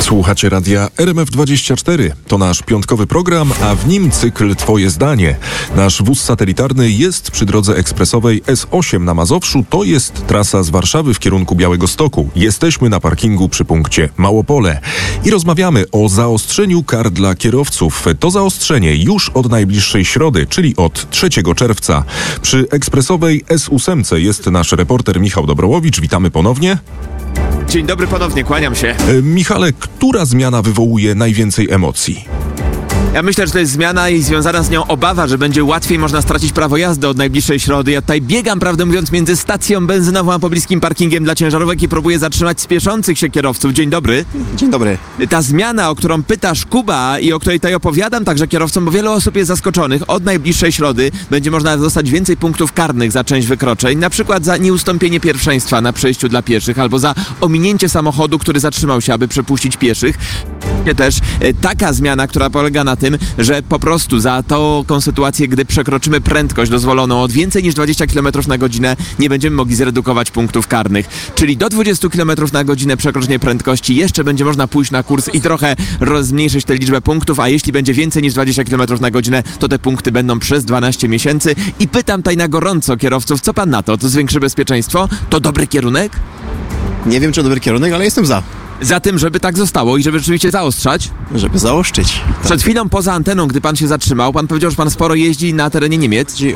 Słuchacie radia RMF24. To nasz piątkowy program, a w nim cykl Twoje zdanie. Nasz wóz satelitarny jest przy drodze ekspresowej S8 na Mazowszu. To jest trasa z Warszawy w kierunku Białegostoku. Jesteśmy na parkingu przy punkcie Małopole. I rozmawiamy o zaostrzeniu kar dla kierowców. To zaostrzenie już od najbliższej środy, czyli od 3 czerwca. Przy ekspresowej S8 jest nasz reporter Michał Dobrołowicz. Witamy ponownie. Dzień dobry ponownie, kłaniam się. Michale, która zmiana wywołuje najwięcej emocji? Ja myślę, że to jest zmiana i związana z nią obawa, że będzie łatwiej można stracić prawo jazdy od najbliższej środy. Ja tutaj biegam, prawdę mówiąc, między stacją benzynową a pobliskim parkingiem dla ciężarówek i próbuję zatrzymać spieszących się kierowców. Dzień dobry. Dzień dobry. Ta zmiana, o którą pytasz Kuba i o której tutaj opowiadam także kierowcom, bo wiele osób jest zaskoczonych. Od najbliższej środy będzie można dostać więcej punktów karnych za część wykroczeń, na przykład za nieustąpienie pierwszeństwa na przejściu dla pieszych albo za ominięcie samochodu, który zatrzymał się, aby przepuścić pieszych. Też taka zmiana, która polega na tym, że po prostu za taką sytuację, gdy przekroczymy prędkość dozwoloną od więcej niż 20 km na godzinę, nie będziemy mogli zredukować punktów karnych. Czyli do 20 km na godzinę przekroczenie prędkości jeszcze będzie można pójść na kurs i trochę zmniejszyć tę liczbę punktów, a jeśli będzie więcej niż 20 km na godzinę, to te punkty będą przez 12 miesięcy. I pytam tutaj na gorąco kierowców, co pan na to? To zwiększy bezpieczeństwo? To dobry kierunek? Nie wiem, czy dobry kierunek, ale jestem za. Za tym, żeby tak zostało i żeby rzeczywiście zaostrzać? Żeby zaostrzyć. Przed chwilą poza anteną, gdy pan się zatrzymał, pan powiedział, że pan sporo jeździ na terenie Niemiec. Chodzi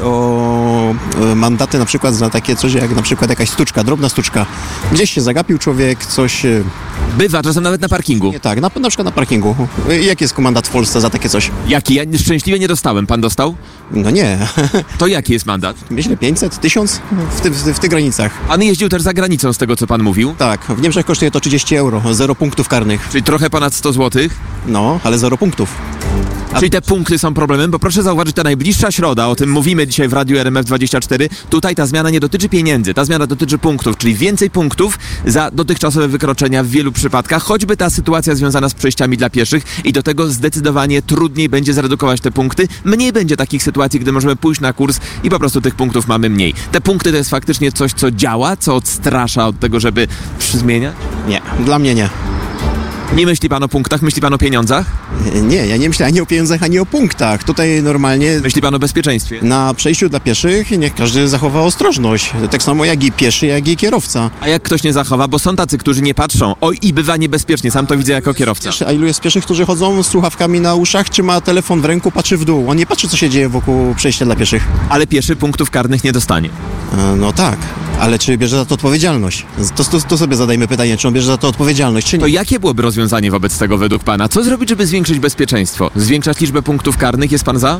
o mandaty na przykład za takie coś jak na przykład jakaś stuczka, drobna stuczka. Gdzieś się zagapił człowiek, coś... Bywa, czasem nawet na parkingu. Nie, tak, na przykład na parkingu. Jaki jest mandat w Polsce za takie coś? Jaki? Ja szczęśliwie nie dostałem. Pan dostał? No nie. To jaki jest mandat? Myślę 500, 1000 w tych granicach. Pan jeździł też za granicą z tego, co pan mówił? Tak, w Niemczech kosztuje to 30 euro, 0 punktów karnych. Czyli trochę ponad 100 zł? No, ale 0 punktów. Czyli te punkty są problemem, bo proszę zauważyć, ta najbliższa środa, o tym mówimy dzisiaj w Radiu RMF24, tutaj ta zmiana nie dotyczy pieniędzy, ta zmiana dotyczy punktów, czyli więcej punktów za dotychczasowe wykroczenia w wielu przypadkach, choćby ta sytuacja związana z przejściami dla pieszych i do tego zdecydowanie trudniej będzie zredukować te punkty, mniej będzie takich sytuacji, gdy możemy pójść na kurs i po prostu tych punktów mamy mniej. Te punkty to jest faktycznie coś, co działa, co odstrasza od tego, żeby zmieniać? Nie, dla mnie nie. Nie myśli pan o punktach, myśli pan o pieniądzach? Nie, ja nie myślę ani o pieniądzach, ani o punktach. Tutaj normalnie... Myśli pan o bezpieczeństwie? Na przejściu dla pieszych niech każdy zachowa ostrożność. Tak samo jak i pieszy, jak i kierowca. A jak ktoś nie zachowa? Bo są tacy, którzy nie patrzą. Oj, i bywa niebezpiecznie, sam to widzę jako kierowca. A ilu jest pieszych, którzy chodzą z słuchawkami na uszach, czy ma telefon w ręku, patrzy w dół. On nie patrzy, co się dzieje wokół przejścia dla pieszych. Ale pieszy punktów karnych nie dostanie. No tak, ale czy bierze za to odpowiedzialność? To sobie zadajmy pytanie, czy on bierze za to odpowiedzialność, czy nie? To jakie byłoby rozwiązanie wobec tego według pana? Co zrobić, żeby zwiększyć bezpieczeństwo? Zwiększać liczbę punktów karnych? Jest pan za?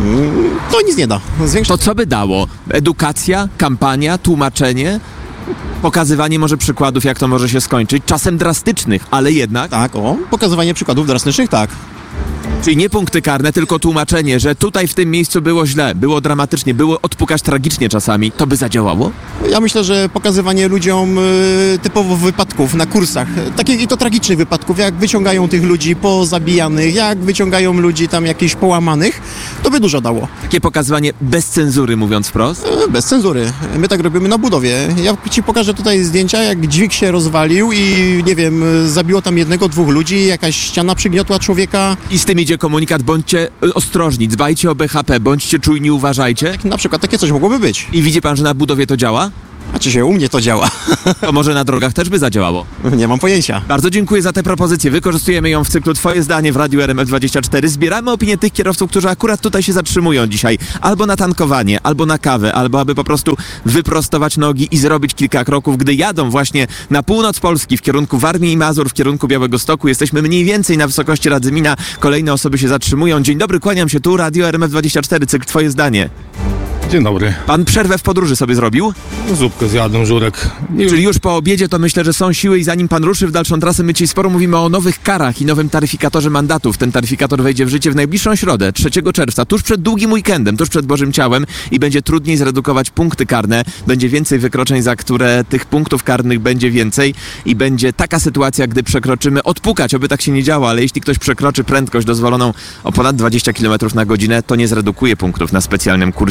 To nic nie da. To co by dało? Edukacja, kampania, tłumaczenie? Pokazywanie może przykładów, jak to może się skończyć? Czasem drastycznych, ale jednak. Tak, pokazywanie przykładów drastycznych, tak. Czyli nie punkty karne, tylko tłumaczenie, że tutaj w tym miejscu było źle, było dramatycznie, było odpukać tragicznie czasami. To by zadziałało? Ja myślę, że pokazywanie ludziom typowo wypadków na kursach, takich i to tragicznych wypadków, jak wyciągają tych ludzi pozabijanych, jak wyciągają ludzi tam jakichś połamanych, to by dużo dało. Takie pokazywanie bez cenzury, mówiąc wprost? Bez cenzury. My tak robimy na budowie. Ja ci pokażę tutaj zdjęcia, jak dźwig się rozwalił i nie wiem, zabiło tam 1-2 ludzi, jakaś ściana przygniotła człowieka. I z tym idzie komunikat, bądźcie ostrożni, dbajcie o BHP, bądźcie czujni, uważajcie. Na przykład takie coś mogłoby być. I widzi pan, że na budowie to działa? A czy się u mnie to działa? To może na drogach też by zadziałało? Nie mam pojęcia. Bardzo dziękuję za tę propozycję. Wykorzystujemy ją w cyklu Twoje zdanie w Radiu RMF24. Zbieramy opinię tych kierowców, którzy akurat tutaj się zatrzymują dzisiaj. Albo na tankowanie, albo na kawę, albo aby po prostu wyprostować nogi i zrobić kilka kroków. Gdy jadą właśnie na północ Polski w kierunku Warmii i Mazur, w kierunku Białegostoku, jesteśmy mniej więcej na wysokości Radzymina. Kolejne osoby się zatrzymują. Dzień dobry, kłaniam się tu. Radio RMF24, cykl Twoje zdanie. Dzień dobry. Pan przerwę w podróży sobie zrobił? Zupkę zjadłem, żurek. Czyli już po obiedzie to myślę, że są siły i zanim pan ruszy w dalszą trasę, my dzisiaj sporo mówimy o nowych karach i nowym taryfikatorze mandatów. Ten taryfikator wejdzie w życie w najbliższą środę, 3 czerwca, tuż przed długim weekendem, tuż przed Bożym Ciałem i będzie trudniej zredukować punkty karne. Będzie więcej wykroczeń, za które tych punktów karnych będzie więcej i będzie taka sytuacja, gdy przekroczymy, odpukać, oby tak się nie działo, ale jeśli ktoś przekroczy prędkość dozwoloną o ponad 20 km na godzinę, to nie zredukuje punktów na specjalnym kursie, jeśli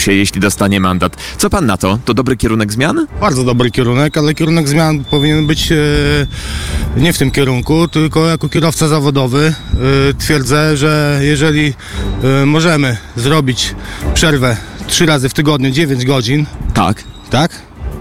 dostanie mandat. Co pan na to? To dobry kierunek zmian? Bardzo dobry kierunek, ale kierunek zmian powinien być nie w tym kierunku, tylko jako kierowca zawodowy twierdzę, że jeżeli możemy zrobić przerwę 3 razy w tygodniu, 9 godzin, tak?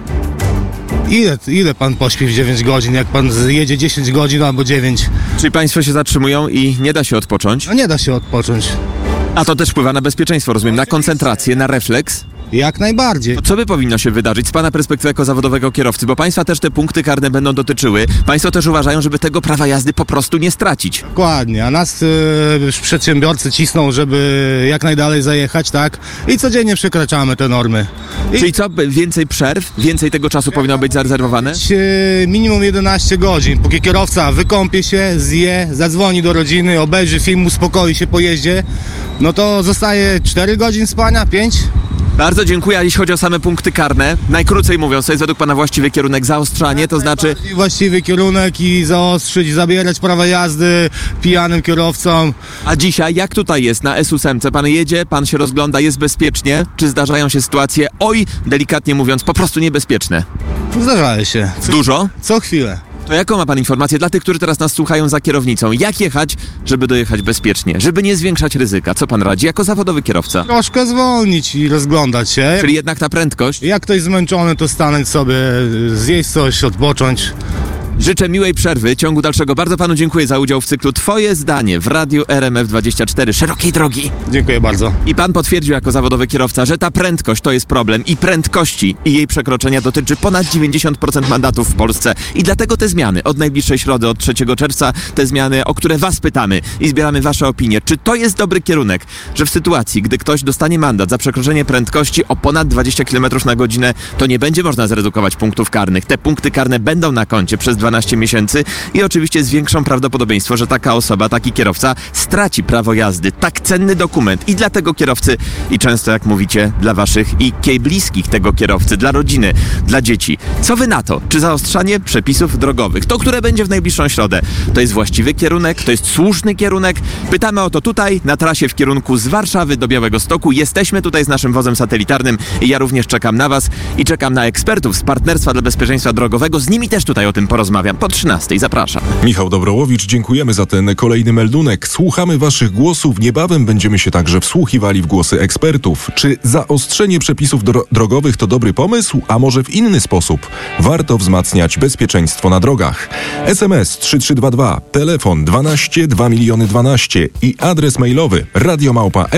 Ile pan pośpi w 9 godzin, jak pan jedzie 10 godzin albo 9? Czyli państwo się zatrzymują i nie da się odpocząć? No nie da się odpocząć. A to też wpływa na bezpieczeństwo, rozumiem, na koncentrację, na refleks? Jak najbardziej. To co by powinno się wydarzyć z pana perspektywy jako zawodowego kierowcy? Bo państwa też te punkty karne będą dotyczyły. Państwo też uważają, żeby tego prawa jazdy po prostu nie stracić. Dokładnie, a nas przedsiębiorcy cisną, żeby jak najdalej zajechać, tak? I codziennie przekraczamy te normy. Czyli co, więcej przerw? Więcej tego czasu powinno być zarezerwowane? Minimum 11 godzin, póki kierowca wykąpie się, zje, zadzwoni do rodziny, obejrzy film, uspokoi się po jeździe, no to zostaje 4 godzin spania, 5. Bardzo dziękuję, a jeśli chodzi o same punkty karne, najkrócej mówiąc, to jest według pana właściwy kierunek zaostrzanie, to znaczy... Właściwy kierunek i zaostrzyć, zabierać prawa jazdy pijanym kierowcom. A dzisiaj, jak tutaj jest na S8? Pan jedzie, pan się rozgląda, jest bezpiecznie? Czy zdarzają się sytuacje, delikatnie mówiąc, po prostu niebezpieczne? Zdarzają się. Dużo? Co chwilę. To jaką ma pan informację dla tych, którzy teraz nas słuchają za kierownicą? Jak jechać, żeby dojechać bezpiecznie? Żeby nie zwiększać ryzyka? Co pan radzi jako zawodowy kierowca? Troszkę zwolnić i rozglądać się. Czyli jednak ta prędkość? Jak ktoś zmęczony, to stanąć sobie, zjeść coś, odpocząć. Życzę miłej przerwy, ciągu dalszego. Bardzo panu dziękuję za udział w cyklu Twoje zdanie w Radiu RMF24. Szerokiej drogi. Dziękuję bardzo. I pan potwierdził jako zawodowy kierowca, że ta prędkość to jest problem i prędkości i jej przekroczenia dotyczy ponad 90% mandatów w Polsce. I dlatego te zmiany od najbliższej środy, od 3 czerwca, te zmiany, o które was pytamy i zbieramy wasze opinie. Czy to jest dobry kierunek, że w sytuacji, gdy ktoś dostanie mandat za przekroczenie prędkości o ponad 20 km na godzinę, to nie będzie można zredukować punktów karnych. Te punkty karne będą na koncie przez 12 miesięcy i oczywiście z większą prawdopodobieństwo, że taka osoba, taki kierowca straci prawo jazdy. Tak cenny dokument i dla tego kierowcy i często, jak mówicie, dla waszych i bliskich tego kierowcy, dla rodziny, dla dzieci. Co wy na to? Czy zaostrzanie przepisów drogowych, to które będzie w najbliższą środę, to jest właściwy kierunek, to jest słuszny kierunek? Pytamy o to tutaj, na trasie w kierunku z Warszawy do Białegostoku. Jesteśmy tutaj z naszym wozem satelitarnym i ja również czekam na was i czekam na ekspertów z Partnerstwa dla Bezpieczeństwa Drogowego. Z nimi też tutaj o tym porozmawiam. Po 13:00. Zapraszam. Michał Dobrołowicz, dziękujemy za ten kolejny meldunek. Słuchamy waszych głosów. Niebawem będziemy się także wsłuchiwali w głosy ekspertów. Czy zaostrzenie przepisów drogowych to dobry pomysł, a może w inny sposób? Warto wzmacniać bezpieczeństwo na drogach. SMS 3322, telefon 12 2 miliony 12 i adres mailowy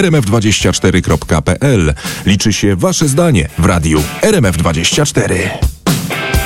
radiomałpa.rmf24.pl. Liczy się wasze zdanie w radiu RMF24.